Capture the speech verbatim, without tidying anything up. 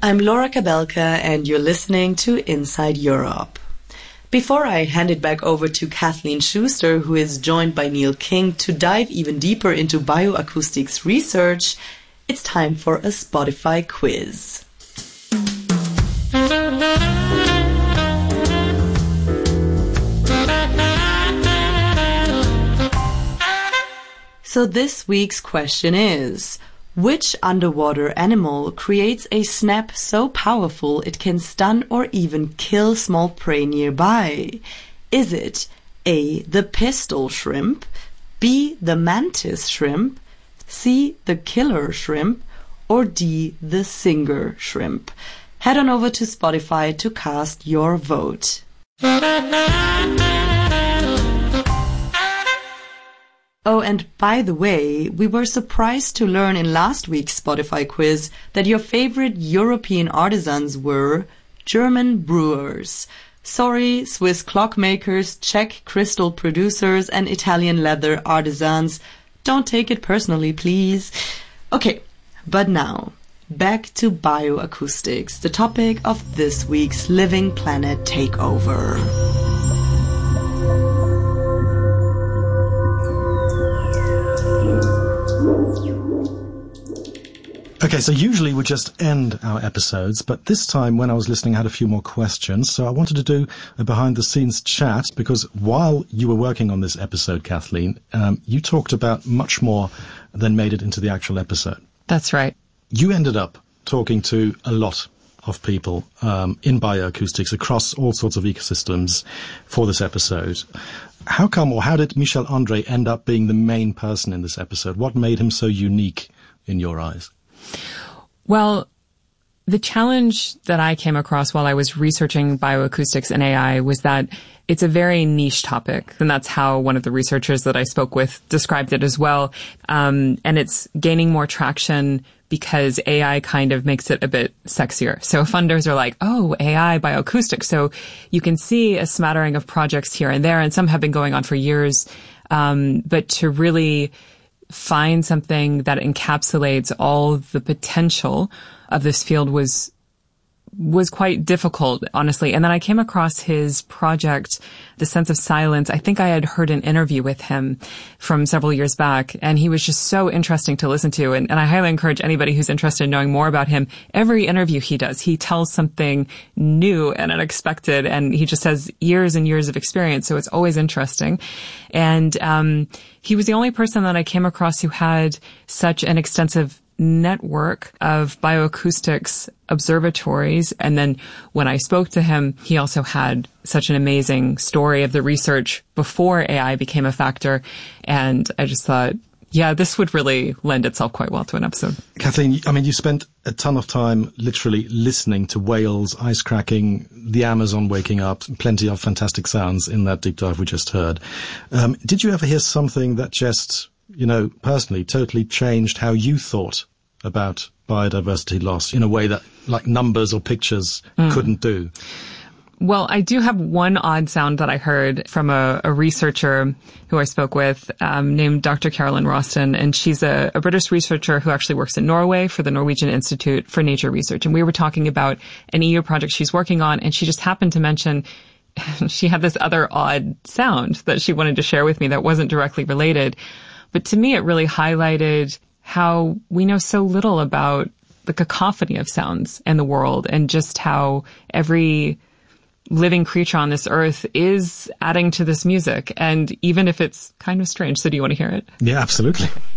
I'm Laura Kabelka, and you're listening to Inside Europe. Before I hand it back over to Kathleen Schuster, who is joined by Neil King to dive even deeper into bioacoustics research, it's time for a Spotify quiz. So this week's question is, which underwater animal creates a snap so powerful it can stun or even kill small prey nearby? Is it A, the pistol shrimp, B, the mantis shrimp, C, the killer shrimp, or D, the singer shrimp? Head on over to Spotify to cast your vote. Oh, and by the way, we were surprised to learn in last week's Spotify quiz that your favorite European artisans were German brewers. Sorry, Swiss clockmakers, Czech crystal producers, and Italian leather artisans. Don't take it personally, please. Okay, but now, back to bioacoustics, the topic of this week's Living Planet Takeover. Okay, so usually we just end our episodes, but this time when I was listening I had a few more questions, so I wanted to do a behind-the-scenes chat, because while you were working on this episode, Kathleen, um, you talked about much more than made it into the actual episode. That's right. You ended up talking to a lot of people um, in bioacoustics across all sorts of ecosystems for this episode. How come, or how did Michel André end up being the main person in this episode? What made him so unique in your eyes? Well, the challenge that I came across while I was researching bioacoustics and A I was that it's a very niche topic. And that's how one of the researchers that I spoke with described it as well. Um, and it's gaining more traction because A I kind of makes it a bit sexier. So funders are like, oh, A I bioacoustics. So you can see a smattering of projects here and there, and some have been going on for years. Um, but to really find something that encapsulates all the potential of this field was was quite difficult, honestly. And then I came across his project, The Sense of Silence. I think I had heard an interview with him from several years back, and he was just so interesting to listen to. And, and I highly encourage anybody who's interested in knowing more about him. Every interview he does, he tells something new and unexpected, and he just has years and years of experience, so it's always interesting. And um he was the only person that I came across who had such an extensive network of bioacoustics observatories. And then when I spoke to him, he also had such an amazing story of the research before A I became a factor. And I just thought, yeah, this would really lend itself quite well to an episode. Kathleen, I mean, you spent a ton of time literally listening to whales, ice cracking, the Amazon waking up, plenty of fantastic sounds in that deep dive we just heard. Um, did you ever hear something that just, you know, personally totally changed how you thought about biodiversity loss in a way that like numbers or pictures mm. couldn't do? Well, I do have one odd sound that I heard from a, a researcher who I spoke with um, named Doctor Carolyn Roston, and she's a, a British researcher who actually works in Norway for the Norwegian Institute for Nature Research. And we were talking about an E U project she's working on, and she just happened to mention she had this other odd sound that she wanted to share with me that wasn't directly related. But to me, it really highlighted how we know so little about the cacophony of sounds in the world, and just how every living creature on this earth is adding to this music. And even if it's kind of strange. So do you want to hear it? Yeah, absolutely.